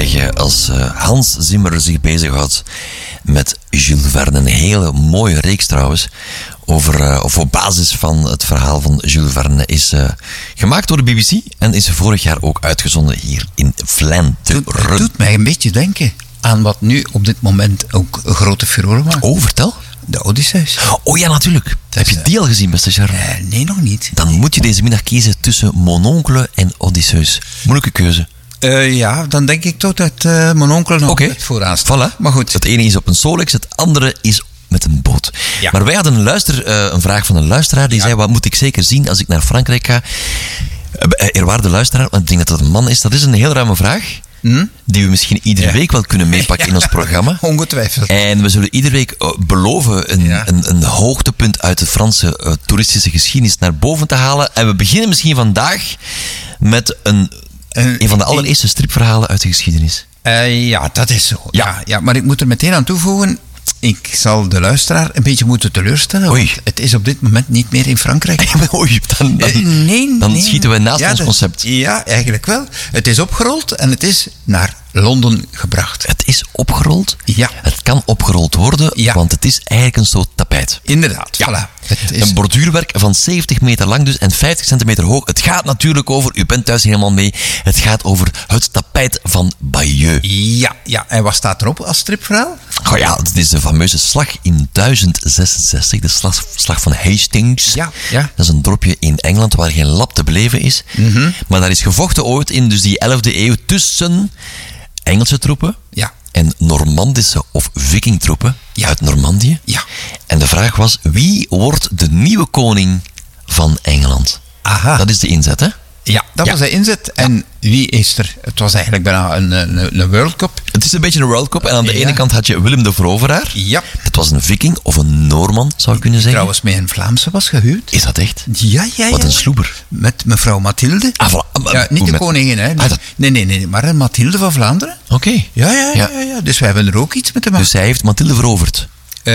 krijgen als Hans Zimmer zich bezighoudt met Jules Verne. Een hele mooie reeks trouwens. Of op basis van het verhaal van Jules Verne is gemaakt door de BBC en is vorig jaar ook uitgezonden hier in Vlaanderen. Het doet mij een beetje denken aan wat nu op dit moment ook een grote furore maakt. Oh, vertel. De Odysseus. Oh ja, natuurlijk. Heb je die al gezien, beste Charles? Nee, nog niet. Dan moet je deze middag kiezen tussen Mon Oncle en Odysseus. Moeilijke keuze. Ja, dan denk ik toch dat mijn onkel nog het vooraan staat. Voilà. Maar goed. Het ene is op een Solex, het andere is met een boot. Ja. Maar wij hadden een vraag van een luisteraar die zei, wat moet ik zeker zien als ik naar Frankrijk ga? Eerwaarde luisteraar, want ik denk dat dat een man is. Dat is een heel ruime vraag. Die we misschien iedere week wel kunnen meepakken in ons programma. Ongetwijfeld. En we zullen iedere week beloven een hoogtepunt uit de Franse toeristische geschiedenis naar boven te halen. En we beginnen misschien vandaag met een van de allereerste stripverhalen uit de geschiedenis. Ja, dat is zo. Ja, maar ik moet er meteen aan toevoegen. Ik zal de luisteraar een beetje moeten teleurstellen. Want het is op dit moment niet meer in Frankrijk. Dan schieten we naast ons concept. Ja, eigenlijk wel. Het is opgerold en het is naar Londen gebracht. Het is opgerold? Ja. Het kan opgerold worden, want het is eigenlijk een soort tapijt. Inderdaad, ja. Voilà. Het is een borduurwerk van 70 meter lang dus en 50 centimeter hoog. Het gaat natuurlijk over, u bent thuis helemaal mee, het gaat over het tapijt van Bayeux. Ja. En wat staat erop als stripverhaal? Oh ja, het is de fameuze slag in 1066, de slag van Hastings. Ja. Dat is een dorpje in Engeland waar geen lap te beleven is. Maar daar is gevochten ooit in dus die 11e eeuw tussen Engelse troepen en Normandische of vikingtroepen uit Normandië. Ja. En de vraag was, wie wordt de nieuwe koning van Engeland? Aha. Dat is de inzet, hè? Ja, dat was de inzet. En wie is er? Het was eigenlijk bijna een World Cup. Het is een beetje een World Cup. En aan de ene kant had je Willem de Veroveraar. Ja. Dat was een viking of een Noorman, zou ik kunnen zeggen. Trouwens, met een Vlaamse was gehuwd. Is dat echt? Ja. Wat een sloeber. Met mevrouw Mathilde. Voilà. Niet de koningin, hè. Nee, maar een Mathilde van Vlaanderen. Oké. Ja. Dus wij hebben er ook iets mee te maken. Dus hij heeft Mathilde veroverd.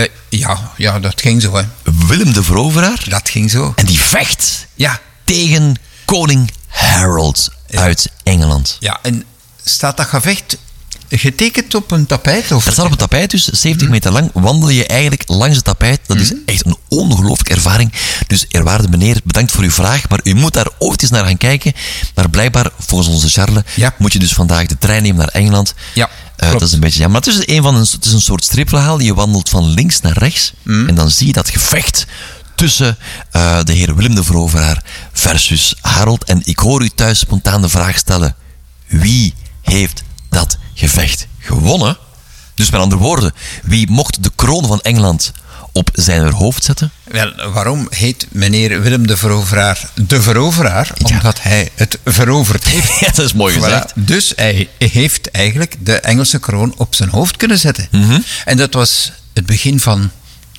Ja, dat ging zo, hè. Willem de Veroveraar. Dat ging zo. En die vecht Ja. tegen koning Harold uit Engeland. Ja, en staat dat gevecht getekend op een tapijt? Of? Dat staat op een tapijt dus, 70 meter lang. Wandel je eigenlijk langs het tapijt. Dat is echt een ongelooflijke ervaring. Dus eerwaarde meneer, bedankt voor uw vraag. Maar u moet daar ooit eens naar gaan kijken. Maar blijkbaar, volgens onze Charles, moet je dus vandaag de trein nemen naar Engeland. Ja. Dat is een beetje jammer. Maar het is een soort stripverhaal. Je wandelt van links naar rechts. En dan zie je dat gevecht tussen de heer Willem de Veroveraar versus Harold. En ik hoor u thuis spontaan de vraag stellen. Wie heeft dat gevecht gewonnen? Dus met andere woorden, wie mocht de kroon van Engeland op zijn hoofd zetten? Wel, waarom heet meneer Willem de Veroveraar de Veroveraar? Omdat hij het veroverd heeft. Ja, dat is mooi gezegd. Voilà. Dus hij heeft eigenlijk de Engelse kroon op zijn hoofd kunnen zetten. En dat was het begin van...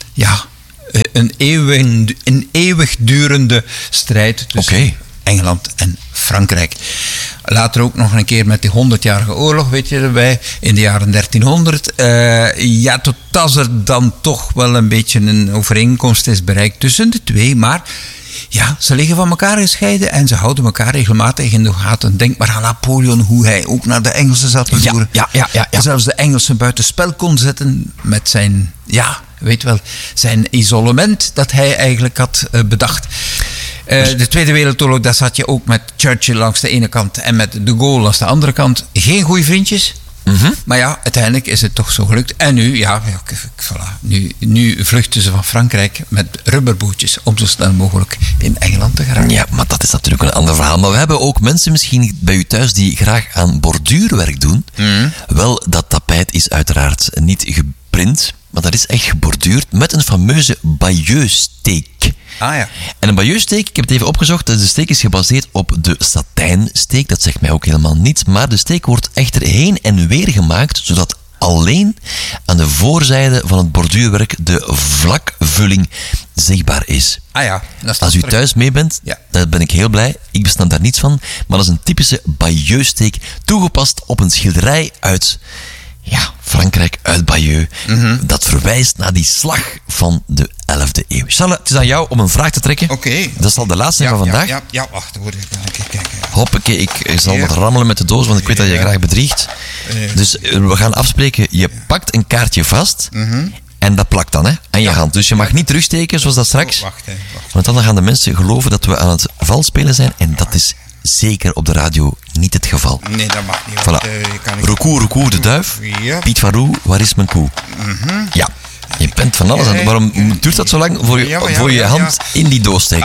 een eeuwigdurende strijd tussen Engeland en Frankrijk. Later ook nog een keer met die 100-jarige oorlog, weet je erbij, in de jaren 1300. Tot als er dan toch wel een beetje een overeenkomst is bereikt tussen de twee, maar... Ja, ze liggen van elkaar gescheiden en ze houden elkaar regelmatig in de gaten. Denk maar aan Napoleon, hoe hij ook naar de Engelsen zat te voeren. Ja. Zelfs de Engelsen buitenspel kon zetten met zijn, zijn isolement dat hij eigenlijk had bedacht. De Tweede Wereldoorlog, daar zat je ook met Churchill langs de ene kant en met de Gaulle langs de andere kant. Geen goede vriendjes. Maar ja, uiteindelijk is het toch zo gelukt. En nu, nu vluchten ze van Frankrijk met rubberbootjes om zo snel mogelijk in Engeland te geraken. Ja, maar dat is natuurlijk een ander verhaal. Maar we hebben ook mensen misschien bij u thuis die graag aan borduurwerk doen. Wel, dat tapijt is uiteraard niet geprint, maar dat is echt geborduurd met een fameuze Bayeux-steek. Ah ja. En een Bayeux-steek, ik heb het even opgezocht, de steek is gebaseerd op de satijnsteek. Dat zegt mij ook helemaal niets, maar de steek wordt echter heen en weer gemaakt, zodat alleen aan de voorzijde van het borduurwerk de vlakvulling zichtbaar is. Ah ja. Als u thuis mee bent, dan ben ik heel blij. Ik bestand daar niets van, maar dat is een typische Bayeux-steek toegepast op een schilderij uit... Ja, Frankrijk uit Bayeux. Dat verwijst naar die slag van de 11e eeuw. Charles, het is aan jou om een vraag te trekken. Oké. Dat zal de laatste zijn van vandaag. Ja, wacht, hoor. Even kijken. Hoppakee, ik zal wat rammelen met de doos, want ik weet dat je graag bedriegt. Dus we gaan afspreken, je pakt een kaartje vast en dat plakt dan aan je hand. Dus je mag niet terugsteken zoals dat straks. Wacht. Want dan gaan de mensen geloven dat we aan het valspelen zijn en dat is zeker op de radio niet het geval. Nee, dat mag niet. Voilà. Rokoe, de duif. Ja. Piet van Roe, waar is mijn koe? Ja, je bent van alles aan. Waarom duurt dat zo lang voor je hand in die doos steekt?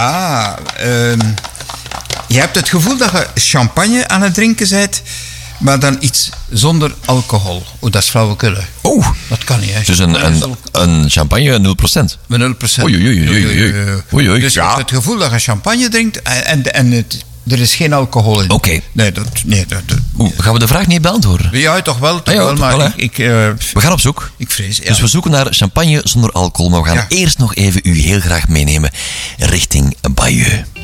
Je hebt het gevoel dat je champagne aan het drinken bent, maar dan iets zonder alcohol. Dat is flauwekul. Oh, dat kan niet. Hè. Dus een champagne 0%? Met 0%. Oei. Dus je hebt het gevoel dat je champagne drinkt en er is geen alcohol in. Oké. Nee, gaan we de vraag niet beantwoorden? Ja, toch wel. Maar we gaan op zoek. Ik vrees, ja. Dus we zoeken naar champagne zonder alcohol, maar we gaan eerst nog even u heel graag meenemen richting Bayeux.